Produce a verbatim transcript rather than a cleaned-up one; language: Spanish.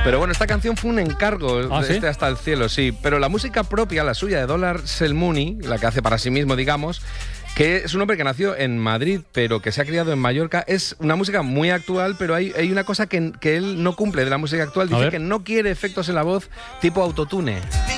Pero bueno, esta canción fue un encargo ¿Ah, de sí? este Hasta el cielo, sí. Pero la música propia, la suya de Dollar Selmouni, la que hace para sí mismo, digamos, que es un hombre que nació en Madrid, pero que se ha criado en Mallorca, es una música muy actual, pero hay, hay una cosa que, que él no cumple de la música actual. Dice que no quiere efectos en la voz tipo autotune.